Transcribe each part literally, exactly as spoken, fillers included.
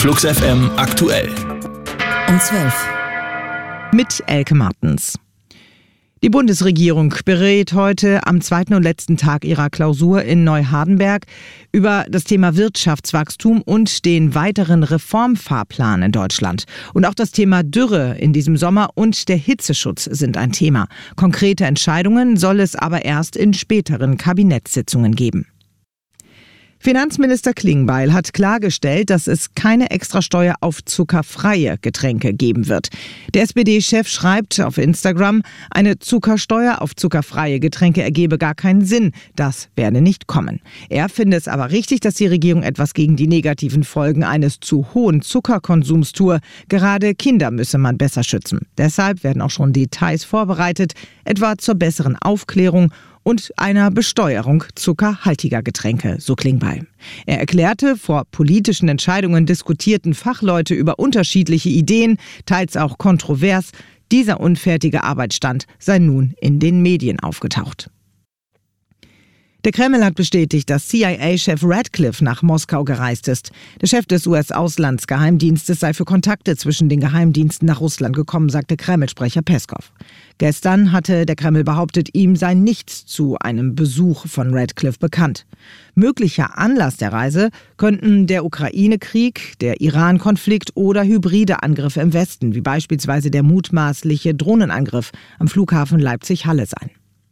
Flux F M aktuell. Um zwölf. Mit Elke Martens. Die Bundesregierung berät heute am zweiten und letzten Tag ihrer Klausur in Neuhardenberg über das Thema Wirtschaftswachstum und den weiteren Reformfahrplan in Deutschland. Und auch das Thema Dürre in diesem Sommer und der Hitzeschutz sind ein Thema. Konkrete Entscheidungen soll es aber erst in späteren Kabinettssitzungen geben. Finanzminister Klingbeil hat klargestellt, dass es keine Extrasteuer auf zuckerfreie Getränke geben wird. Der S P D-Chef schreibt auf Instagram, eine Zuckersteuer auf zuckerfreie Getränke ergebe gar keinen Sinn. Das werde nicht kommen. Er finde es aber richtig, dass die Regierung etwas gegen die negativen Folgen eines zu hohen Zuckerkonsums tue. Gerade Kinder müsse man besser schützen. Deshalb werden auch schon Details vorbereitet, etwa zur besseren Aufklärung und einer Besteuerung zuckerhaltiger Getränke, so Klingbeil. Er erklärte, vor politischen Entscheidungen diskutierten Fachleute über unterschiedliche Ideen, teils auch kontrovers. Dieser unfertige Arbeitsstand sei nun in den Medien aufgetaucht. Der Kreml hat bestätigt, dass C I A-Chef Radcliffe nach Moskau gereist ist. Der Chef des U S-Auslandsgeheimdienstes sei für Kontakte zwischen den Geheimdiensten nach Russland gekommen, sagte Kreml-Sprecher Peskov. Gestern hatte der Kreml behauptet, ihm sei nichts zu einem Besuch von Radcliffe bekannt. Möglicher Anlass der Reise könnten der Ukraine-Krieg, der Iran-Konflikt oder hybride Angriffe im Westen, wie beispielsweise der mutmaßliche Drohnenangriff am Flughafen Leipzig-Halle sein.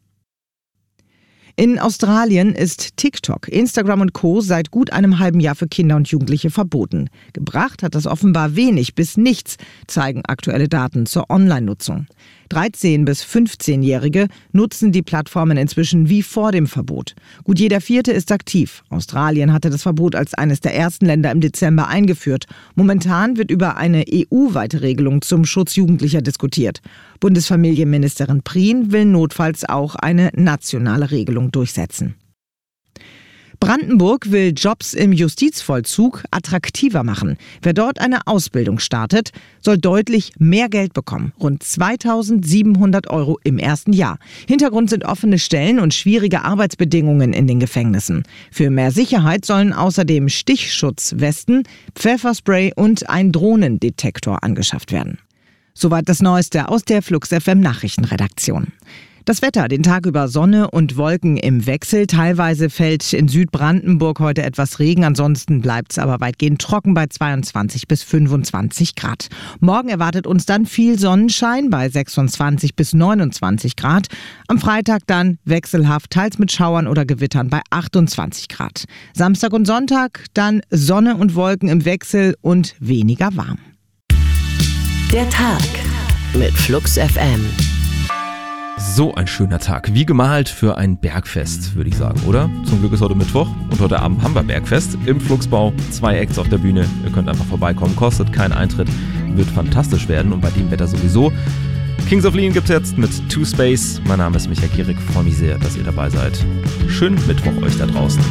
In Australien ist TikTok, Instagram und Co. seit gut einem halben Jahr für Kinder und Jugendliche verboten. Gebracht hat das offenbar wenig bis nichts, zeigen aktuelle Daten zur Online-Nutzung. dreizehn- bis fünfzehnjährige nutzen die Plattformen inzwischen wie vor dem Verbot. Gut jeder Vierte ist aktiv. Australien hatte das Verbot als eines der ersten Länder im Dezember eingeführt. Momentan wird über eine E U-weite Regelung zum Schutz Jugendlicher diskutiert. Bundesfamilienministerin Prien will notfalls auch eine nationale Regelung durchsetzen. Brandenburg will Jobs im Justizvollzug attraktiver machen. Wer dort eine Ausbildung startet, soll deutlich mehr Geld bekommen. Rund zweitausendsiebenhundert Euro im ersten Jahr. Hintergrund sind offene Stellen und schwierige Arbeitsbedingungen in den Gefängnissen. Für mehr Sicherheit sollen außerdem Stichschutzwesten, Pfefferspray und ein Drohnendetektor angeschafft werden. Soweit das Neueste aus der Flux F M Nachrichtenredaktion. Das Wetter, den Tag über Sonne und Wolken im Wechsel. Teilweise fällt in Südbrandenburg heute etwas Regen. Ansonsten bleibt es aber weitgehend trocken bei zweiundzwanzig bis fünfundzwanzig Grad. Morgen erwartet uns dann viel Sonnenschein bei sechsundzwanzig bis neunundzwanzig Grad. Am Freitag dann wechselhaft, teils mit Schauern oder Gewittern bei achtundzwanzig Grad. Samstag und Sonntag dann Sonne und Wolken im Wechsel und weniger warm. Der Tag mit Flux F M. So ein schöner Tag, wie gemalt für ein Bergfest, würde ich sagen, oder? Zum Glück ist heute Mittwoch und heute Abend haben wir Bergfest im Fluxbau. Zwei Acts auf der Bühne, ihr könnt einfach vorbeikommen, kostet keinen Eintritt, wird fantastisch werden und bei dem Wetter sowieso. Kings of Lean gibt's jetzt mit Two Space. Mein Name ist Michael Gierig, freue mich sehr, dass ihr dabei seid. Schönen Mittwoch euch da draußen.